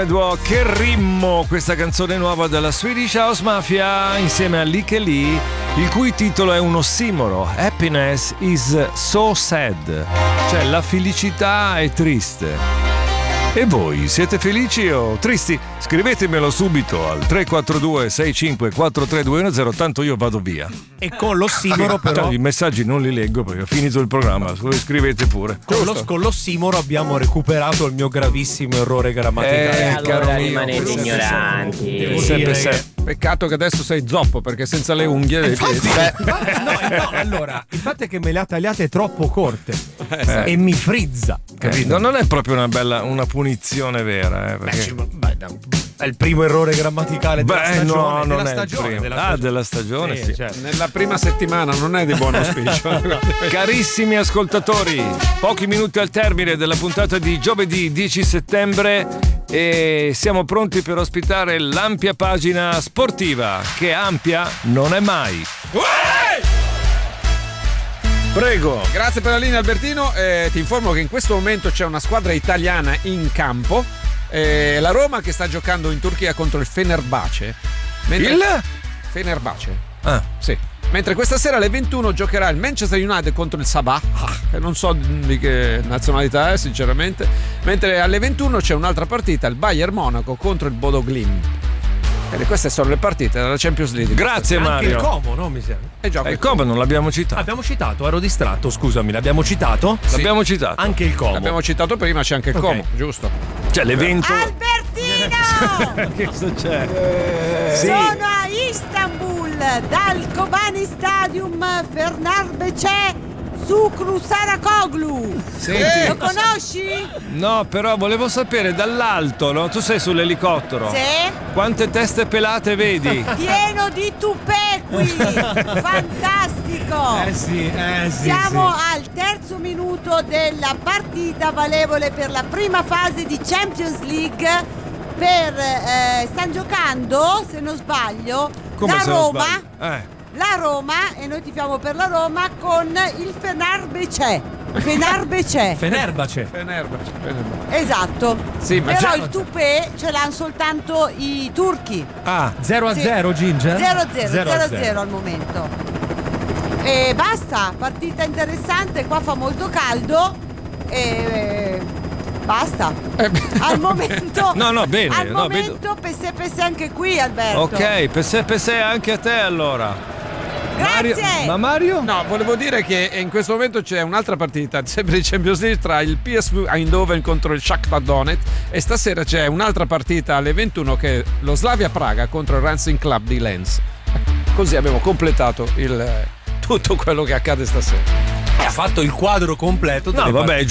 Che rimmo, questa canzone nuova della Swedish House Mafia insieme a Lee Kelly, il cui titolo è un ossimoro. Happiness is so sad, cioè la felicità è triste. E voi siete felici o tristi? Scrivetemelo subito al 342 6543210, tanto io vado via. E con l'ossimoro però i messaggi non li leggo perché ho finito il programma, scrivete pure. Con l'ossimoro abbiamo recuperato il mio gravissimo errore grammaticale. Allora rimanete ignoranti. Sempre. Peccato che adesso sei zoppo perché senza le unghie dei piedi. No, allora, il fatto è che me le ha tagliate troppo corte e mi frizza, capito? Non è proprio una punizione vera, perché... è il primo errore grammaticale della stagione. No, non della è stagione, il primo. Della stagione, sì. Cioè. Nella prima settimana non è di buon auspicio. Carissimi ascoltatori, pochi minuti al termine della puntata di giovedì 10 settembre e siamo pronti per ospitare l'ampia pagina sportiva, che ampia non è mai. Prego. Grazie per la linea, Albertino. Ti informo che in questo momento c'è una squadra italiana in campo. La Roma che sta giocando in Turchia contro il Fenerbahce. Il Fenerbahce. Ah, sì. Mentre questa sera alle 21 giocherà il Manchester United contro il Sabah, che non so di che nazionalità è sinceramente. Mentre alle 21 c'è un'altra partita, il Bayern Monaco contro il Bodo Glimt. E queste sono le partite della Champions League. Grazie Anche Mario. il Como, no? Mi sembra. Il Como non l'abbiamo citato. Abbiamo citato, ero distratto, scusami, l'abbiamo citato? Sì. L'abbiamo citato. Anche il Como. L'abbiamo citato prima, c'è anche il Como, giusto? Cioè l'evento. Albertino! Che cosa c'è? Sì. Sono a Istanbul, dal Kobani Stadium, Fenerbahce su Saracoglu. Senti. Lo conosci? No, però volevo sapere dall'alto, no? Tu sei sull'elicottero. Sì. Quante teste pelate vedi? Pieno di tupè qui. Fantastico. Sì. Siamo al terzo minuto della partita valevole per la prima fase di Champions League. Stanno giocando, se non sbaglio, Come la se non Roma. sbaglio? La Roma, e noi tifiamo per la Roma, con il Fenerbahce. Fenerbahce. Esatto. Sì, ma però già- il tupè ce l'hanno soltanto i turchi. Ah, 0-0 Ginger? 0-0 al momento. E basta, partita interessante, qua fa molto caldo e basta. Al momento. No, bene. Al no, momento pesse anche qui, Alberto. Ok, pesse anche a te allora. Grazie. Ma Mario? No, volevo dire che in questo momento c'è un'altra partita, sempre di Champions League, tra il PSV Eindhoven contro il Shakhtar Donetsk, e stasera c'è un'altra partita alle 21 che è lo Slavia Praga contro il Racing Club di Lens. Così abbiamo completato tutto quello che accade stasera. Ha fatto il quadro completo. No, vabbè,